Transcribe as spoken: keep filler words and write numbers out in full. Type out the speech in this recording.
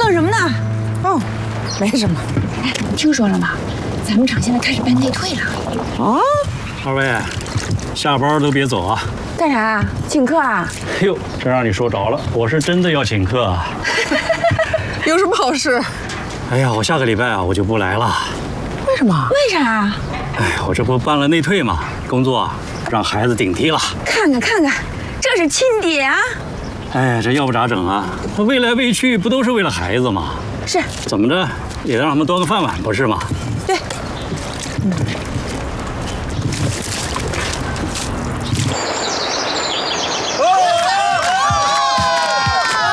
弄什么呢？ 哦，没什么。 哎，听说了吗？咱们厂现在开始办内退了。 啊？ 二位，下班都别走啊！ 干啥？请客啊？ 哎呦，真让你说着了，我是真的要请客啊！ 有什么好事？ 哎呀，我下个礼拜啊，我就不来了。 为什么？ 为啥？ 哎，我这不办了内退嘛，工作啊让孩子顶替了。 看看看看，这是亲爹啊！ 哎，这要不咋整啊？为来为去不都是为了孩子吗？ 是。 怎么着也让他们端个饭碗，不是吗？ 对。嗯。